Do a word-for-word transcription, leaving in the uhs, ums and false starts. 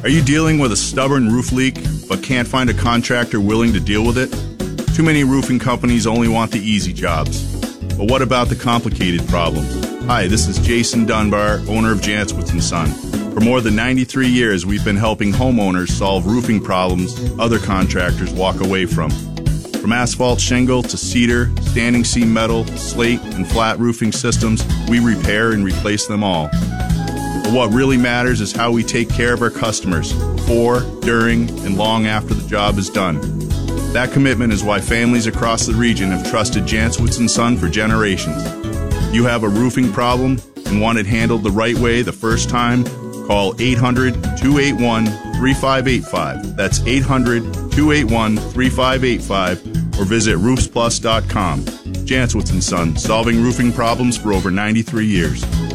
Are you dealing with a stubborn roof leak but can't find a contractor willing to deal with it? Too many roofing companies only want the easy jobs. But what about the complicated problems? Hi, this is Jason Dunbar, owner of Jantzwitz and Son. For more than ninety-three years, we've been helping homeowners solve roofing problems other contractors walk away from. From asphalt shingle to cedar, standing seam metal, slate, and flat roofing systems, we repair and replace them all. But what really matters is how we take care of our customers before, during, and long after the job is done. That commitment is why families across the region have trusted Jantzwitz and Son for generations. If you have a roofing problem and want it handled the right way the first time, call eight hundred, two eight one, three five eight five. That's eight hundred, two eight one, three five eight five or visit roofs plus dot com. Jantzwitz and Son, solving roofing problems for over ninety-three years.